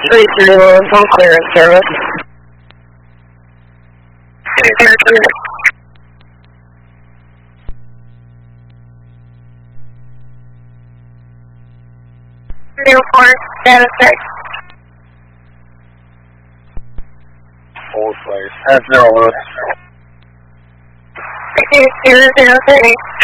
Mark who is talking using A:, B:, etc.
A: 331, full clearance service.
B: 04, status check.
C: Forward flight. That's 0 Lewis.
B: 003.